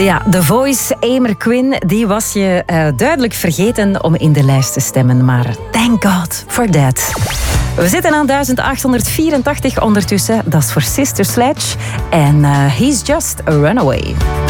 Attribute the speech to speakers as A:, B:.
A: Ja, The Voice, Emer Quinn, die was je duidelijk vergeten om in de lijst te stemmen. Maar thank God for that. We zitten aan 1884 ondertussen. Dat is voor Sister Sledge. En He's Just a Runaway.